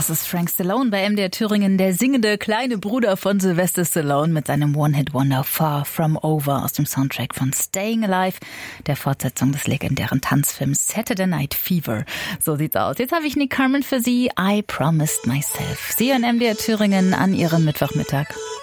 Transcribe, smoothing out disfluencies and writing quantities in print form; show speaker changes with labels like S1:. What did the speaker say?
S1: Das ist Frank Stallone bei MDR Thüringen, der singende kleine Bruder von Sylvester Stallone mit seinem One-Hit-Wonder Far From Over aus dem Soundtrack von Staying Alive, der Fortsetzung des legendären Tanzfilms Saturday Night Fever. So sieht's aus. Jetzt habe ich Nick Carmen für Sie. I Promised Myself. Sie hören MDR Thüringen an Ihrem Mittwochmittag.